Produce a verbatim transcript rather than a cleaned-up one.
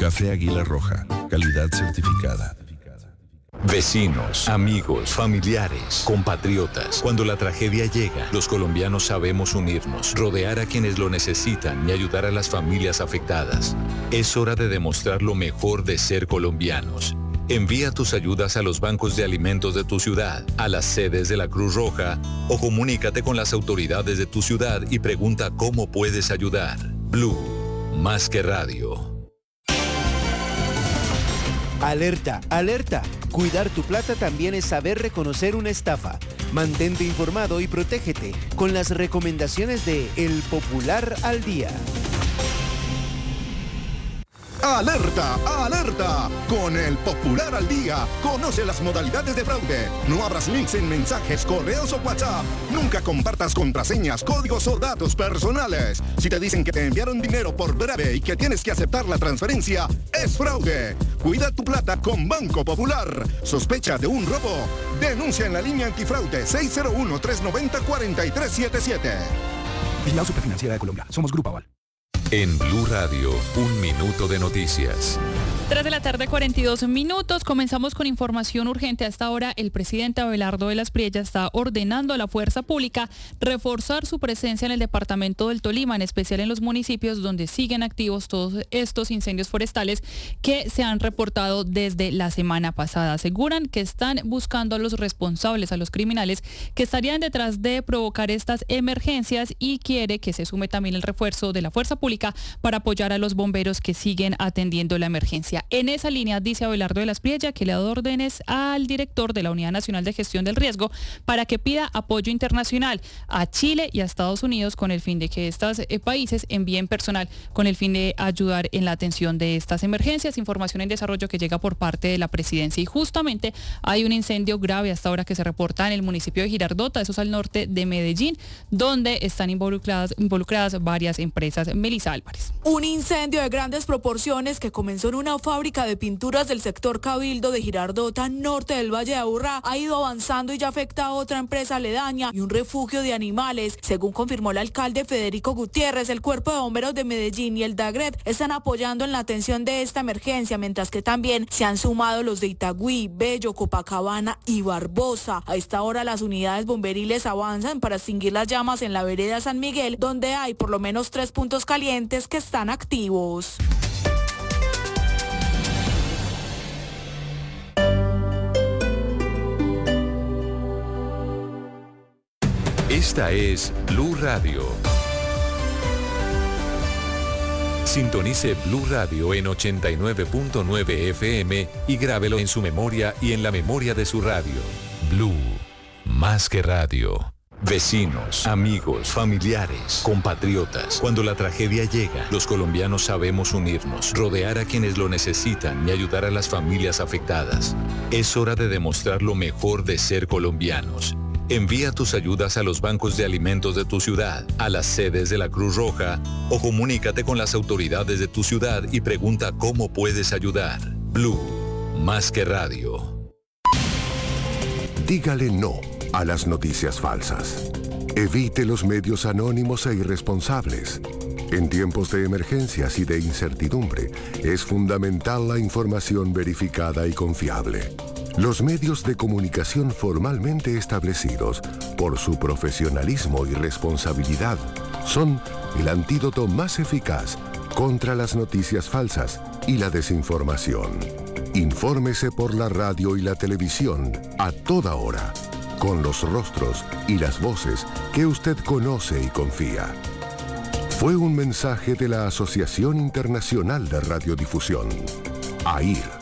Café Águila Roja, calidad certificada. Vecinos, amigos, familiares, compatriotas. Cuando la tragedia llega, los colombianos sabemos unirnos, rodear a quienes lo necesitan y ayudar a las familias afectadas. Es hora de demostrar lo mejor de ser colombianos. Envía tus ayudas a los bancos de alimentos de tu ciudad, a las sedes de la Cruz Roja o comunícate con las autoridades de tu ciudad y pregunta cómo puedes ayudar. Blue, más que radio. Alerta, alerta. Cuidar tu plata también es saber reconocer una estafa. Mantente informado y protégete con las recomendaciones de El Popular al Día. ¡Alerta! ¡Alerta! Con El Popular al Día, conoce las modalidades de fraude. No abras links en mensajes, correos o WhatsApp. Nunca compartas contraseñas, códigos o datos personales. Si te dicen que te enviaron dinero por breve y que tienes que aceptar la transferencia, es fraude. Cuida tu plata con Banco Popular. ¿Sospecha de un robo? Denuncia en la línea antifraude seis cero uno, tres nueve cero, cuatro tres siete siete. Vigilado Superfinanciera de Colombia. Somos Grupo Aval. En Blue Radio, un minuto de noticias. tres de la tarde, cuarenta y dos minutos. Comenzamos con información urgente. Hasta ahora, el presidente Abelardo de las Priella está ordenando a la fuerza pública reforzar su presencia en el departamento del Tolima, en especial en los municipios donde siguen activos todos estos incendios forestales que se han reportado desde la semana pasada. Aseguran que están buscando a los responsables, a los criminales que estarían detrás de provocar estas emergencias, y quiere que se sume también el refuerzo de la fuerza pública para apoyar a los bomberos que siguen atendiendo la emergencia. En esa línea, dice Abelardo de las Priella que le ha dado órdenes al director de la Unidad Nacional de Gestión del Riesgo para que pida apoyo internacional a Chile y a Estados Unidos con el fin de que estos eh, países envíen personal con el fin de ayudar en la atención de estas emergencias. Información en desarrollo que llega por parte de la presidencia. Y justamente hay un incendio grave hasta ahora que se reporta en el municipio de Girardota, eso es al norte de Medellín, donde están involucradas, involucradas varias empresas. Melissa Álvarez. Un incendio de grandes proporciones que comenzó en una fábrica de pinturas del sector Cabildo de Girardota, norte del Valle de Aburrá, ha ido avanzando y ya afecta a otra empresa aledaña y un refugio de animales. Según confirmó el alcalde Federico Gutiérrez, el Cuerpo de Bomberos de Medellín y el DAGRET están apoyando en la atención de esta emergencia, mientras que también se han sumado los de Itagüí, Bello, Copacabana y Barbosa. A esta hora las unidades bomberiles avanzan para extinguir las llamas en la vereda San Miguel, donde hay por lo menos tres puntos calientes que están activos. Esta es Blue Radio. Sintonice Blue Radio en ochenta y nueve punto nueve F M y grábelo en su memoria y en la memoria de su radio. Blue, más que radio. Vecinos, amigos, familiares, compatriotas. Cuando la tragedia llega, los colombianos sabemos unirnos, rodear a quienes lo necesitan y ayudar a las familias afectadas. Es hora de demostrar lo mejor de ser colombianos. Envía tus ayudas a los bancos de alimentos de tu ciudad, a las sedes de la Cruz Roja o comunícate con las autoridades de tu ciudad y pregunta cómo puedes ayudar. Blue, más que radio. Dígale no a las noticias falsas. Evite los medios anónimos e irresponsables. En tiempos de emergencias y de incertidumbre, es fundamental la información verificada y confiable. Los medios de comunicación formalmente establecidos, por su profesionalismo y responsabilidad, son el antídoto más eficaz contra las noticias falsas y la desinformación. Infórmese por la radio y la televisión a toda hora, con los rostros y las voces que usted conoce y confía. Fue un mensaje de la Asociación Internacional de Radiodifusión, A I R.